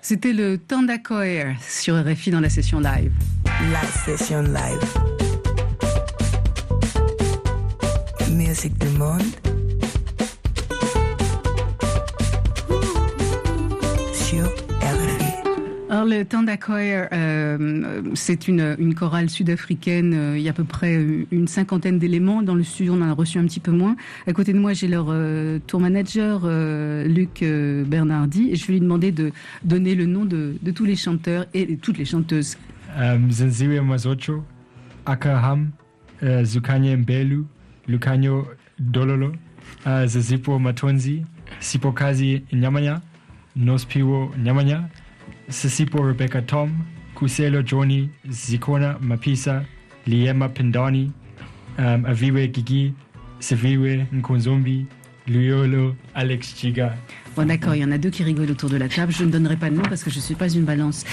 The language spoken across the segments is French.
C'était le Tanda Choir sur RFI dans la session live. La session live. Musique du monde. Sur RFI. Alors le Tanda Choir, c'est une chorale sud-africaine. Il y a à peu près une cinquantaine d'éléments. Dans le studio, on en a reçu un petit peu moins. À côté de moi, j'ai leur tour manager, Luc Bernardi. Et je vais lui demander de donner le nom de tous les chanteurs et de toutes les chanteuses. Zenziwe Mazocho, Akaham, Zukanye Mbelu, Lukanyo Dololo, Zazipo Matonzi, Sipokazi Nyamanya, Nospiwo Nyamanya, Sisipo Rebecca Tom, Kuselo Joni, Zikona Mapisa, Liema Pindani, Aviwe Gigi, Seviwe Nkonzombi, Luyolo, Alex Chiga. Bon d'accord, il y en a deux qui rigolent autour de la table. Je ne donnerai pas de nom parce que je ne suis pas une balance.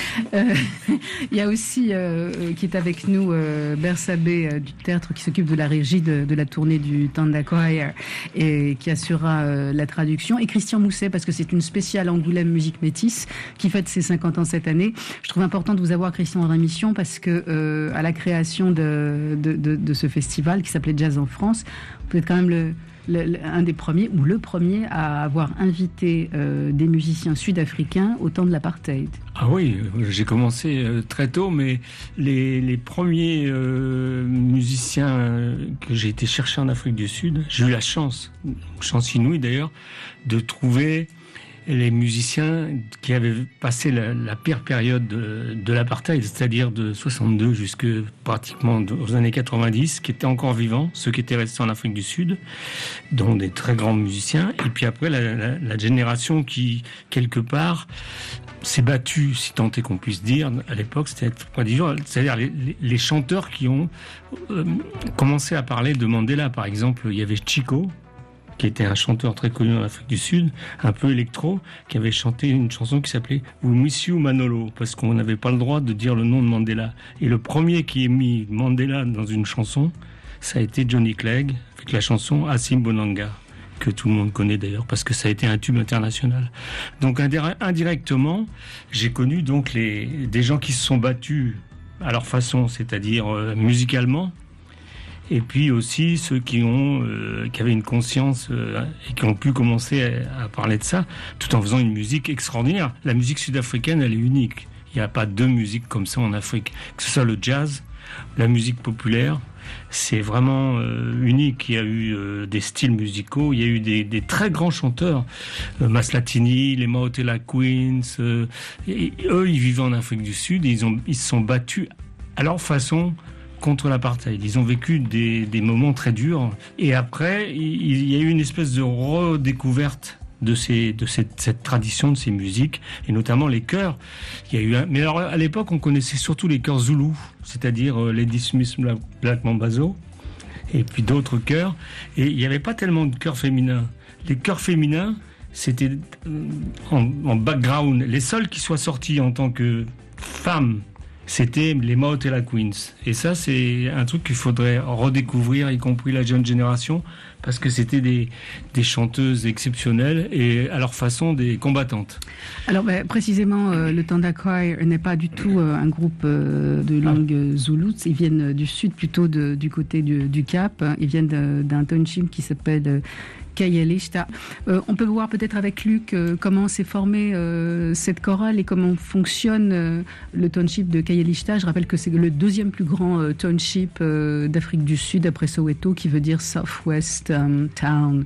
Il y a aussi, qui est avec nous, Bersabé du Tertre, qui s'occupe de la régie de la tournée du Tanda Choir et qui assurera la traduction. Et Christian Mousset, parce que c'est une spéciale Angoulême Musique Métisse qui fête ses 50 ans cette année. Je trouve important de vous avoir, Christian, dans l'émission parce que à la création de ce festival qui s'appelait Jazz en France, vous êtes quand même un des premiers, ou le premier, à avoir invité des musiciens sud-africains au temps de l'apartheid. Ah oui, j'ai commencé très tôt, mais les premiers musiciens que j'ai été chercher en Afrique du Sud, j'ai eu la chance inouïe d'ailleurs, de trouver les musiciens qui avaient passé la pire période de l'apartheid, c'est-à-dire de 62 jusque pratiquement aux années 90, qui étaient encore vivants, ceux qui étaient restés en Afrique du Sud, dont des très grands musiciens, et puis après la génération qui, quelque part, s'est battue, si tant est qu'on puisse dire, à l'époque, c'était prodigieux, c'est-à-dire les chanteurs qui ont commencé à parler de Mandela, par exemple, il y avait Chico, qui était un chanteur très connu en Afrique du Sud, un peu électro, qui avait chanté une chanson qui s'appelait « We Miss You Manolo », parce qu'on n'avait pas le droit de dire le nom de Mandela. Et le premier qui a mis Mandela dans une chanson, ça a été Johnny Clegg, avec la chanson « Asim Bonanga », que tout le monde connaît d'ailleurs, parce que ça a été un tube international. Donc indirectement, j'ai connu donc des gens qui se sont battus à leur façon, c'est-à-dire musicalement, et puis aussi ceux qui avaient une conscience et qui ont pu commencer à parler de ça, tout en faisant une musique extraordinaire. La musique sud-africaine, elle est unique. Il n'y a pas deux musiques comme ça en Afrique. Que ce soit le jazz, la musique populaire, c'est vraiment unique. Il y a eu des styles musicaux, il y a eu des très grands chanteurs, Maslatini, les Maotela Queens. Eux, ils vivaient en Afrique du Sud et ils se sont battus à leur façon contre l'apartheid. Ils ont vécu des moments très durs. Et après, il y a eu une espèce de redécouverte de cette tradition, de ces musiques, et notamment les chœurs. Mais alors, à l'époque, on connaissait surtout les chœurs zoulous, c'est-à-dire Lady Smith, Black Mambazo, et puis d'autres chœurs. Et il n'y avait pas tellement de chœurs féminins. Les chœurs féminins, c'était en background. Les seuls qui soient sortis en tant que femmes, c'était les Maotela Queens. Et ça, c'est un truc qu'il faudrait redécouvrir, y compris la jeune génération, parce que c'était des chanteuses exceptionnelles et à leur façon des combattantes. Alors précisément, le Tanda Choir n'est pas du tout un groupe de langue zoulou. Ils viennent du sud, plutôt du côté du Cap. Ils viennent d'un township qui s'appelle Kayelishta. On peut voir peut-être avec Luc comment s'est formée cette chorale et comment fonctionne le township de Kayelishta. Je rappelle que c'est le deuxième plus grand township d'Afrique du Sud après Soweto, qui veut dire Southwest Town.